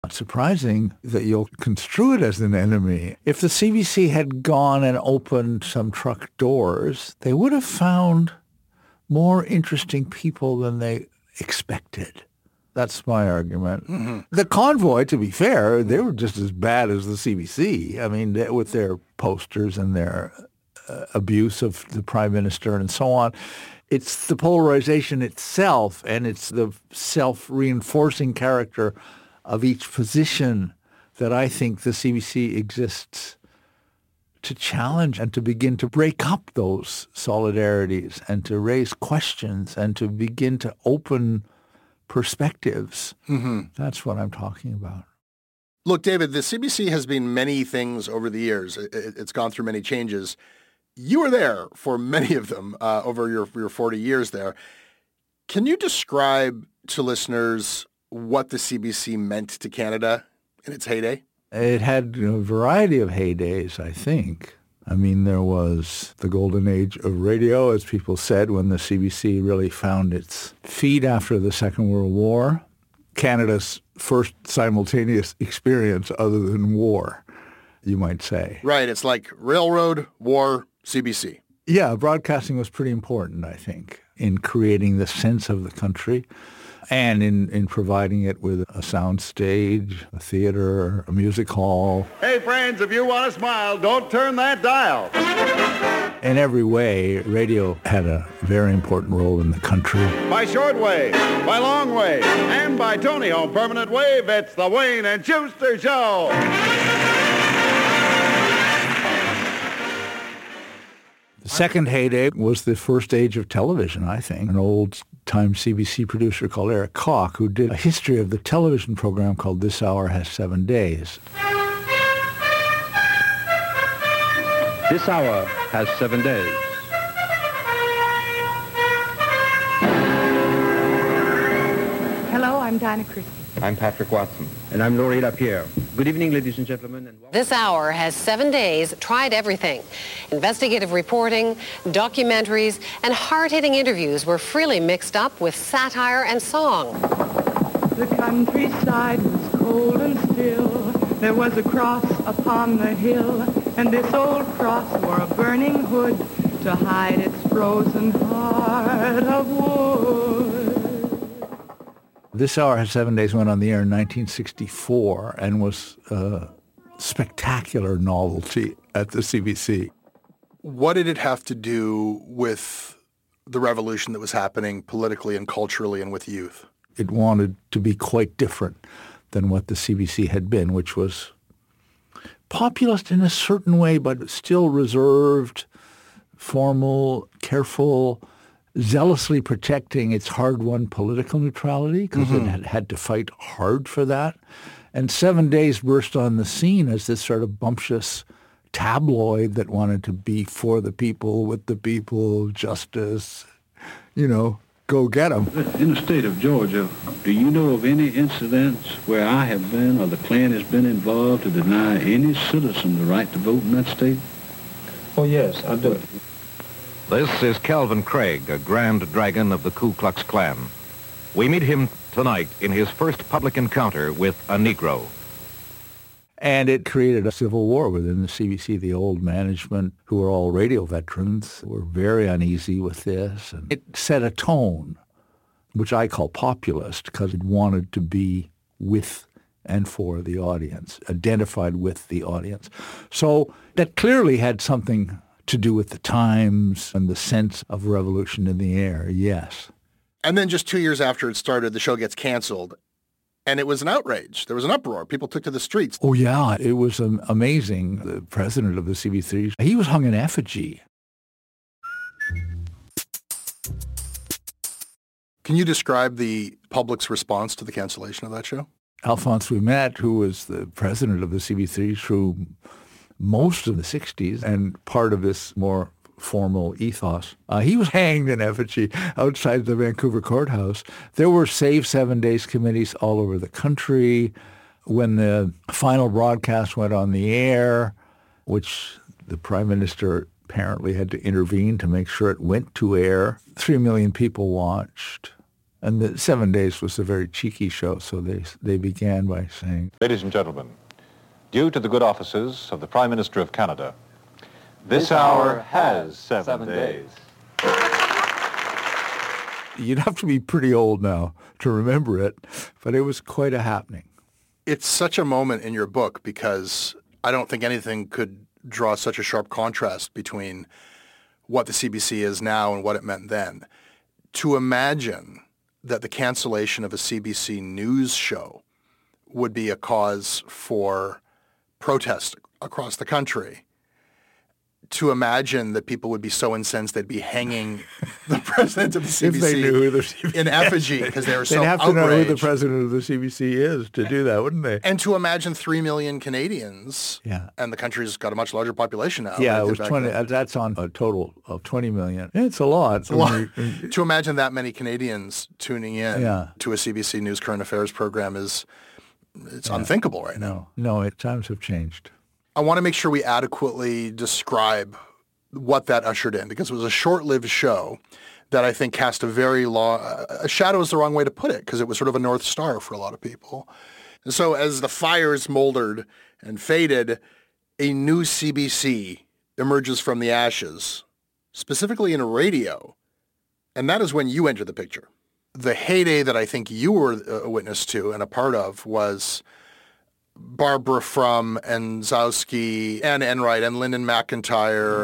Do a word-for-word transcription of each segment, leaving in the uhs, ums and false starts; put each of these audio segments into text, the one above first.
Not surprising that you'll construe it as an enemy. If the C B C had gone and opened some truck doors, they would have found more interesting people than they expected. That's my argument. Mm-hmm. The convoy, to be fair, they were just as bad as the C B C. I mean, they, with their posters and their uh, abuse of the prime minister and so on. It's the polarization itself, and it's the self-reinforcing character of each position that I think the C B C exists to challenge and to begin to break up those solidarities and to raise questions and to begin to open perspectives. Mm-hmm. That's what I'm talking about. Look, David, the C B C has been many things over the years. It's gone through many changes. You were there for many of them uh, over your, your forty years there. Can you describe to listeners what the C B C meant to Canada in its heyday? It had a variety of heydays, I think. I mean, there was the golden age of radio, as people said, when the C B C really found its feet after the Second World War. Canada's first simultaneous experience other than war, you might say. Right. It's like railroad, war, C B C. Yeah, broadcasting was pretty important, I think, in creating the sense of the country and in, in providing it with a sound stage, a theater, a music hall. Hey, friends, if you want to smile, don't turn that dial. In every way, radio had a very important role in the country. By shortwave, by long wave, and by Tony on permanent wave, it's the Wayne and Schuster Show. The second heyday was the first age of television, I think. An old-time C B C producer called Eric Koch, who did a history of the television program called This Hour Has Seven Days. This hour has seven days. Hello, I'm Dinah Christie. I'm Patrick Watson. And I'm Laurie Lapierre. Good evening, ladies and gentlemen. And This Hour has seven days, tried everything. Investigative reporting, documentaries, and hard-hitting interviews were freely mixed up with satire and song. The countryside was cold and still. There was a cross upon the hill, and this old cross wore a burning hood to hide its frozen heart of wood. This Hour Has Seven Days went on the air in nineteen sixty-four and was a spectacular novelty at the C B C. What did it have to do with the revolution that was happening politically and culturally and with youth? It wanted to be quite different than what the C B C had been, which was populist in a certain way, but still reserved, formal, careful, zealously protecting its hard-won political neutrality because mm-hmm. it had had to fight hard for that. And Seven Days burst on the scene as this sort of bumptious tabloid that wanted to be for the people, with the people, justice, you know, go get them. In the state of Georgia, do you know of any incidents where I have been or the Klan has been involved to deny any citizen the right to vote in that state? Oh, yes, I do. This is Calvin Craig, a Grand Dragon of the Ku Klux Klan. We meet him tonight in his first public encounter with a Negro. And it created a civil war within the C B C. The old management, who were all radio veterans, were very uneasy with this. And it set a tone, which I call populist, because it wanted to be with and for the audience, identified with the audience. So that clearly had something to do with the times and the sense of revolution in the air, yes. And then just two years after it started, the show gets canceled. And it was an outrage. There was an uproar. People took to the streets. Oh, yeah. It was um, amazing. The president of the C B C, he was hung in effigy. Can you describe the public's response to the cancellation of that show? Alphonse Ouimet, who was the president of the C B C through most of the sixties and part of this more formal ethos. Uh, he was hanged in effigy outside the Vancouver courthouse. There were Save Seven Days committees all over the country. When the final broadcast went on the air, which the Prime Minister apparently had to intervene to make sure it went to air, three million people watched. And the Seven Days was a very cheeky show, so they they began by saying, "Ladies and gentlemen, due to the good offices of the Prime Minister of Canada, this, this hour has seven, seven days." You'd have to be pretty old now to remember it, but it was quite a happening. It's such a moment in your book because I don't think anything could draw such a sharp contrast between what the C B C is now and what it meant then. To imagine that the cancellation of a C B C news show would be a cause for protest across the country. To imagine that people would be so incensed they'd be hanging the president of the C B C if they knew who the C B C in effigy because they were so They'd have outraged. to know who the president of the C B C is to do that, wouldn't they? And to imagine three million Canadians, yeah. and the country's got a much larger population now. Yeah, it was twenty. Then. That's on a total of twenty million. It's a lot. It's a lot. To imagine that many Canadians tuning in yeah. to a C B C News current affairs program is it's yeah. unthinkable right no. now. No, it, times have changed. I want to make sure we adequately describe what that ushered in, because it was a short-lived show that I think cast a very long, a shadow is the wrong way to put it, because it was sort of a North Star for a lot of people. And so as the fires moldered and faded, a new C B C emerges from the ashes, specifically in radio. And that is when you enter the picture. The heyday that I think you were a witness to and a part of was Barbara Frum and Zowski and Enright and Lyndon McIntyre.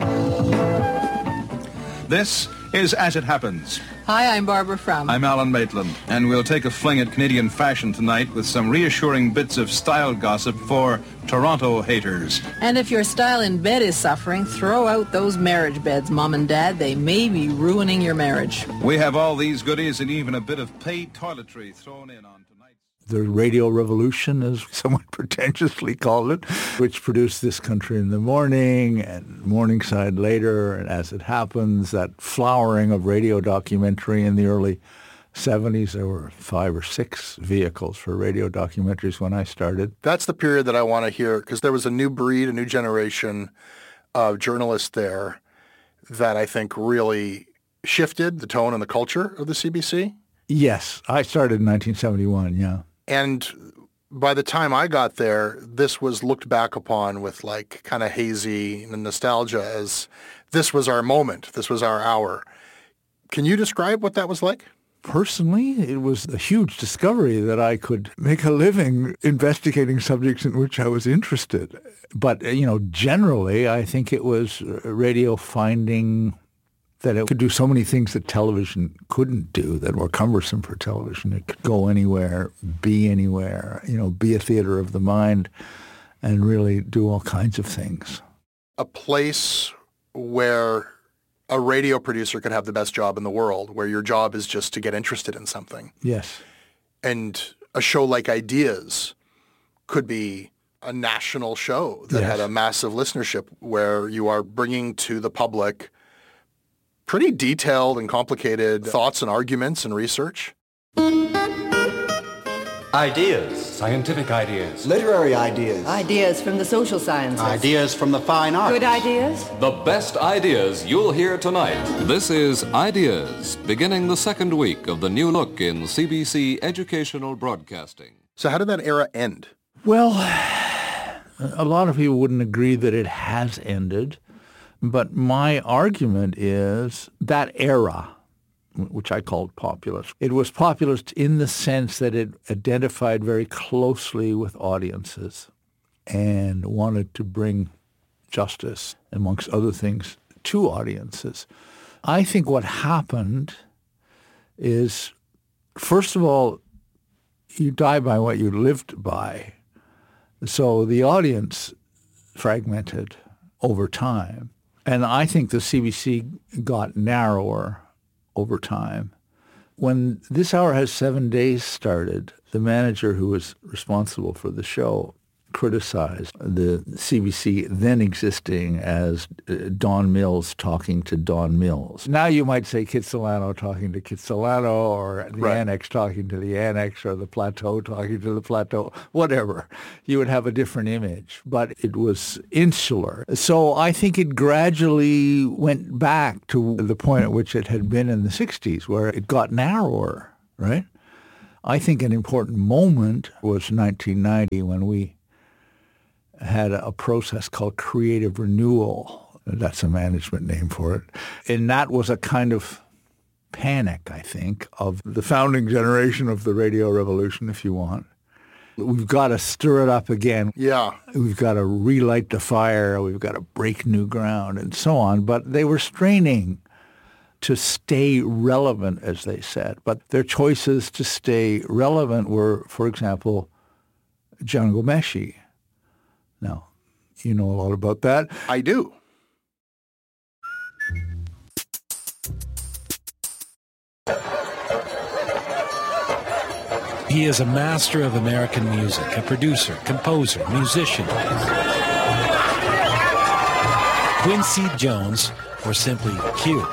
This is As It Happens. Hi, I'm Barbara Frum. I'm Alan Maitland, and we'll take a fling at Canadian fashion tonight with some reassuring bits of style gossip for Toronto haters. And if your style in bed is suffering, throw out those marriage beds, Mom and Dad. They may be ruining your marriage. We have all these goodies and even a bit of paid toiletry thrown in on tonight. The Radio Revolution, as someone pretentiously called it, which produced This Country in the Morning and Morningside later, and As It Happens, that flowering of radio documentary in the early seventies. There were five or six vehicles for radio documentaries when I started. That's the period that I want to hear, because there was a new breed, a new generation of journalists there that I think really shifted the tone and the culture of the C B C. Yes, I started in nineteen seventy-one, yeah. And by the time I got there, this was looked back upon with like kind of hazy nostalgia as this was our moment, this was our hour. Can you describe what that was like? Personally, it was a huge discovery that I could make a living investigating subjects in which I was interested. But, you know, generally, I think it was radio finding that it could do so many things that television couldn't do, that were cumbersome for television. It could go anywhere, be anywhere, you know, be a theater of the mind and really do all kinds of things. A place where a radio producer could have the best job in the world, where your job is just to get interested in something. Yes. And a show like Ideas could be a national show that yes. had a massive listenership, where you are bringing to the public pretty detailed and complicated thoughts and arguments and research. Ideas, scientific ideas. Literary ideas. Ideas from the social sciences. Ideas from the fine arts. Good ideas. The best ideas you'll hear tonight. This is Ideas, beginning the second week of the new look in C B C educational broadcasting. So how did that era end? Well, a lot of people wouldn't agree that it has ended. But my argument is that era, which I called populist, it was populist in the sense that it identified very closely with audiences and wanted to bring justice, amongst other things, to audiences. I think what happened is, first of all, you die by what you lived by. So the audience fragmented over time. And I think the C B C got narrower over time. When This Hour Has Seven Days started, the manager who was responsible for the show criticized the C B C then existing as Don Mills talking to Don Mills. Now you might say Kitsilano talking to Kitsilano, or the right. Annex talking to the Annex, or the Plateau talking to the Plateau, whatever. You would have a different image, but it was insular. So I think it gradually went back to the point at which it had been in the sixties, where it got narrower. right? I think an important moment was nineteen ninety when we had a process called creative renewal. That's a management name for it. And that was a kind of panic, I think, of the founding generation of the radio revolution, if you want. We've got to stir it up again. Yeah. We've got to relight the fire. We've got to break new ground and so on. But they were straining to stay relevant, as they said. But their choices to stay relevant were, for example, Jian Ghomeshi. Now, you know a lot about that. I do. He is a master of American music, a producer, composer, musician. Quincy Jones, or simply Q.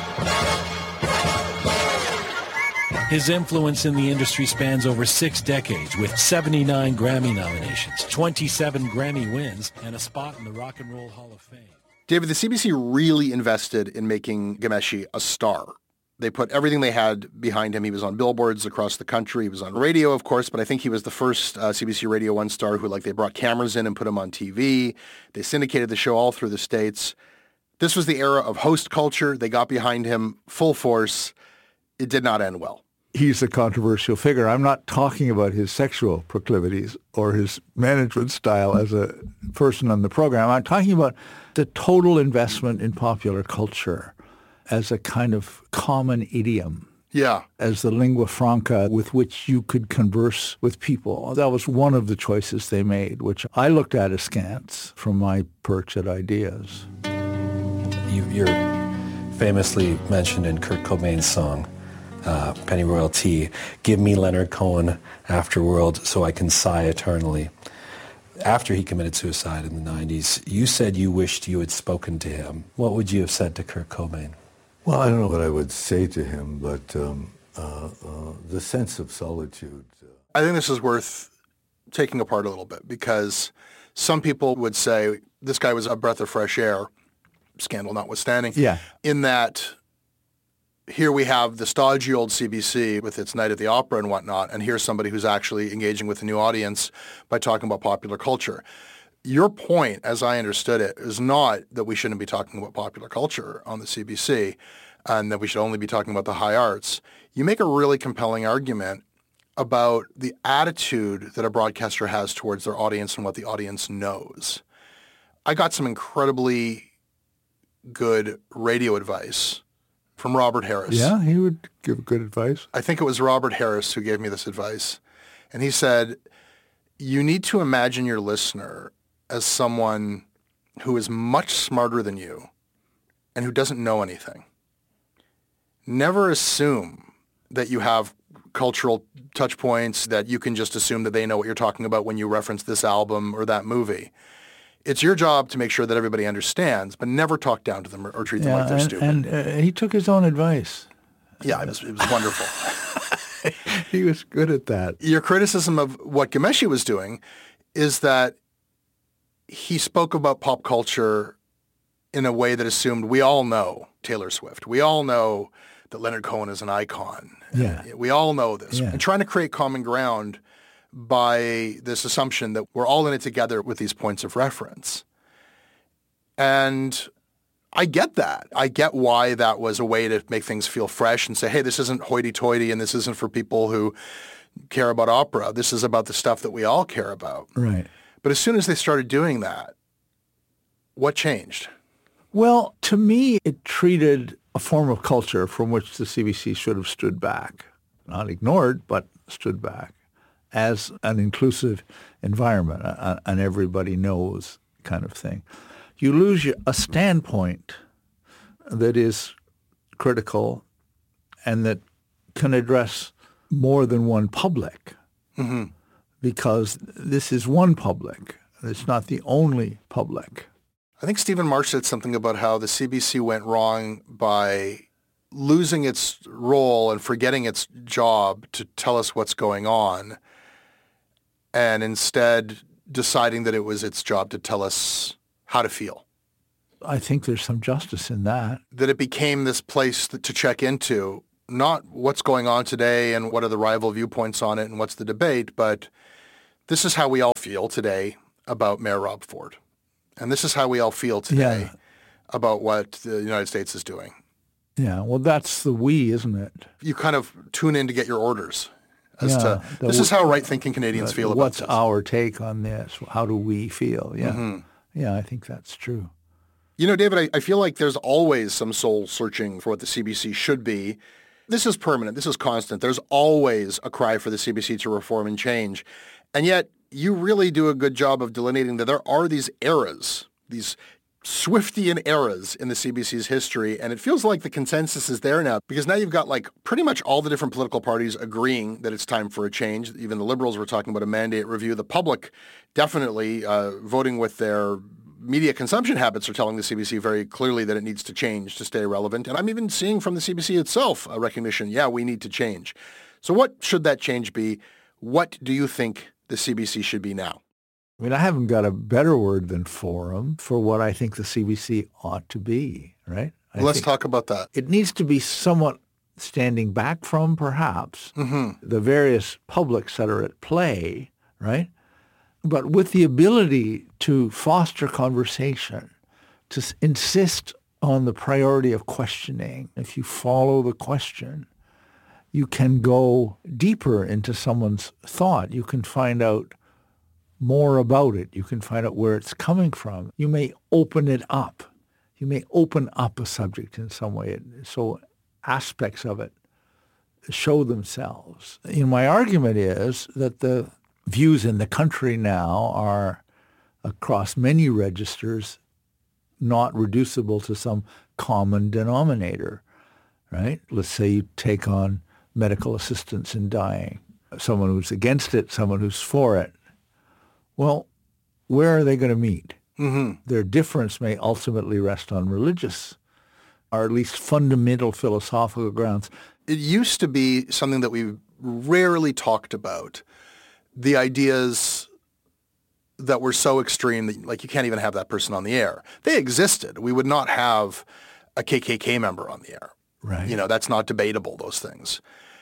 His influence in the industry spans over six decades with seventy-nine Grammy nominations, twenty-seven Grammy wins, and a spot in the Rock and Roll Hall of Fame. David, the C B C really invested in making Ghomeshi a star. They put everything they had behind him. He was on billboards across the country. He was on radio, of course, but I think he was the first uh, C B C Radio one star who, like, they brought cameras in and put him on T V. They syndicated the show all through the States. This was the era of host culture. They got behind him full force. It did not end well. He's a controversial figure. I'm not talking about his sexual proclivities or his management style as a person on the program. I'm talking about the total investment in popular culture as a kind of common idiom. Yeah. As the lingua franca with which you could converse with people. That was one of the choices they made, which I looked at askance from my perch at Ideas. You, you're famously mentioned in Kurt Cobain's song, Uh, Pennyroyal Tea, give me Leonard Cohen afterworld so I can sigh eternally. After he committed suicide in the nineties, you said you wished you had spoken to him. What would you have said to Kurt Cobain? Well, I don't know what I would say to him, but um, uh, uh, the sense of solitude. I think this is worth taking apart a little bit because some people would say this guy was a breath of fresh air, scandal notwithstanding, yeah. in that here we have the stodgy old C B C with its Night at the Opera and whatnot, and here's somebody who's actually engaging with a new audience by talking about popular culture. Your point, as I understood it, is not that we shouldn't be talking about popular culture on the C B C and that we should only be talking about the high arts. You make a really compelling argument about the attitude that a broadcaster has towards their audience and what the audience knows. I got some incredibly good radio advice from Robert Harris. Yeah, he would give good advice. I think it was Robert Harris who gave me this advice. And he said, you need to imagine your listener as someone who is much smarter than you and who doesn't know anything. Never assume that you have cultural touch points, that you can just assume that they know what you're talking about when you reference this album or that movie. It's your job to make sure that everybody understands, but never talk down to them or, or treat them yeah, like they're and, stupid. And uh, he took his own advice. Yeah, it was, it was wonderful. He was good at that. Your criticism of what Ghomeshi was doing is that he spoke about pop culture in a way that assumed we all know Taylor Swift. We all know that Leonard Cohen is an icon. Yeah. We all know this. Yeah. And trying to create common ground by this assumption that we're all in it together with these points of reference. And I get that. I get why that was a way to make things feel fresh and say, hey, this isn't hoity-toity and this isn't for people who care about opera. This is about the stuff that we all care about. Right. But as soon as they started doing that, what changed? Well, to me, it treated a form of culture from which the C B C should have stood back, not ignored, but stood back, as an inclusive environment, a, an everybody knows kind of thing. You lose your, a standpoint that is critical and that can address more than one public, mm-hmm. because this is one public. It's not the only public. I think Stephen Marsh said something about how the C B C went wrong by losing its role and forgetting its job to tell us what's going on, and instead deciding that it was its job to tell us how to feel. I think there's some justice in that. That it became this place that, to check into not what's going on today and what are the rival viewpoints on it and what's the debate, but this is how we all feel today about Mayor Rob Ford. And this is how we all feel today Yeah. about what the United States is doing. Yeah, well, that's the we, isn't it? You kind of tune in to get your orders as Yeah, to, the- this is how right-thinking Canadians the- feel about what's this. our take on this? How do we feel? Yeah, Mhm. yeah, I think that's true. You know, David, I, I feel like there's always some soul searching for what the C B C should be. This is permanent. This is constant. There's always a cry for the C B C to reform and change. And yet you really do a good job of delineating that there are these eras, these Swiftian eras in the C B C's history. And it feels like the consensus is there now because now you've got like pretty much all the different political parties agreeing that it's time for a change. Even the Liberals were talking about a mandate review. The public definitely uh, voting with their media consumption habits are telling the C B C very clearly that it needs to change to stay relevant. And I'm even seeing from the C B C itself a recognition, yeah, we need to change. So what should that change be? What do you think the C B C should be now? I mean, I haven't got a better word than forum for what I think the C B C ought to be, right? I Well, let's think talk about that. It needs to be somewhat standing back from, perhaps, Mm-hmm. the various publics that are at play, right? But with the ability to foster conversation, to s- insist on the priority of questioning. If you follow the question, you can go deeper into someone's thought. You can find out more about it. You can find out where it's coming from. You may open it up. You may open up a subject in some way. So aspects of it show themselves. You know, my argument is that the views in the country now are, across many registers, not reducible to some common denominator, right? Let's say you take on medical assistance in dying, someone who's against it, someone who's for it. Well, where are they going to meet? Mm-hmm. Their difference may ultimately rest on religious, or at least fundamental philosophical grounds. It used to be something that we rarely talked about, the ideas that were so extreme that like you can't even have that person on the air. They existed. We would not have a K K K member on the air. Right. You know, that's not debatable, those things.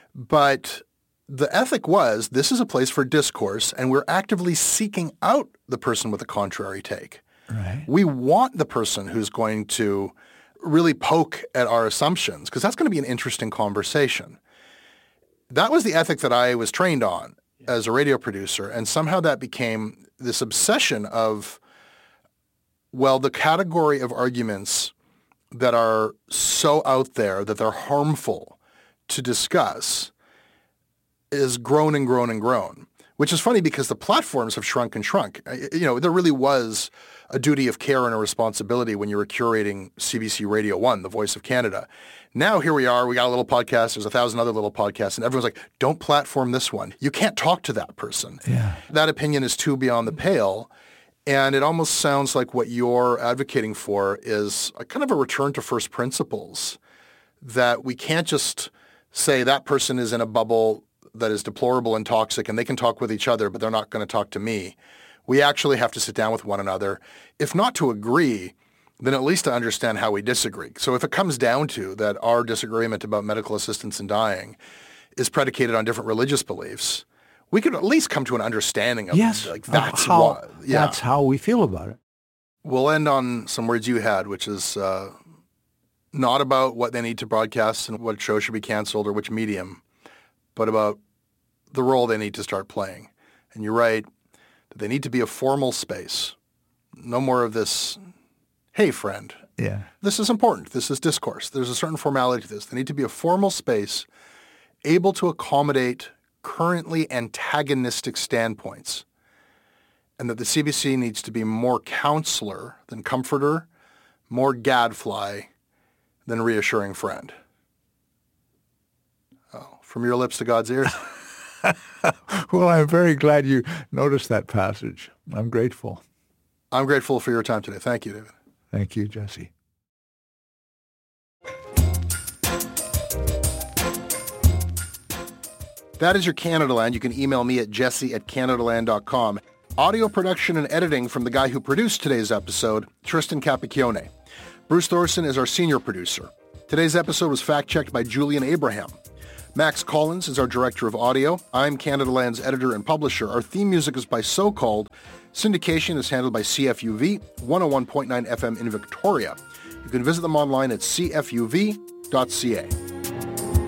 But the ethic was, this is a place for discourse, and we're actively seeking out the person with a contrary take. Right. We want the person who's going to really poke at our assumptions, because that's going to be an interesting conversation. That was the ethic that I was trained on as a radio producer, and somehow that became this obsession of, well, the category of arguments that are so out there that they're harmful to discuss is grown and grown and grown, which is funny because the platforms have shrunk and shrunk. You know, there really was a duty of care and a responsibility when you were curating C B C Radio one, the voice of Canada. Now here we are, we got a little podcast, there's a thousand other little podcasts, and everyone's like, don't platform this one. You can't talk to that person. Yeah. That opinion is too beyond the pale. And it almost sounds like what you're advocating for is a kind of a return to first principles, that we can't just say that person is in a bubble that is deplorable and toxic and they can talk with each other, but they're not going to talk to me. We actually have to sit down with one another, if not to agree, then at least to understand how we disagree. So if it comes down to that our disagreement about medical assistance in dying is predicated on different religious beliefs, we could at least come to an understanding of Yes, like that's how, what, yeah. that's how we feel about it. We'll end on some words you had, which is uh, not about what they need to broadcast and what show should be canceled or which medium, but about the role they need to start playing. And you're right, that they need to be a formal space. No more of this, hey, friend. Yeah. This is important. This is discourse. There's a certain formality to this. They need to be a formal space able to accommodate currently antagonistic standpoints, and that the C B C needs to be more counselor than comforter, more gadfly than reassuring friend. Oh, from your lips to God's ears. Well, I'm very glad you noticed that passage. I'm grateful. I'm grateful for your time today. Thank you, David. Thank you, Jesse. That is your Canadaland. You can email me at jesse at canadaland dot com. Audio production and editing from the guy who produced today's episode, Tristan Capicchione. Bruce Thorson is our senior producer. Today's episode was fact-checked by Julian Abraham. Max Collins is our director of audio. I'm Canada Land's editor and publisher. Our theme music is by So Called. Syndication is handled by C F U V, one oh one point nine F M in Victoria. You can visit them online at c f u v dot c a.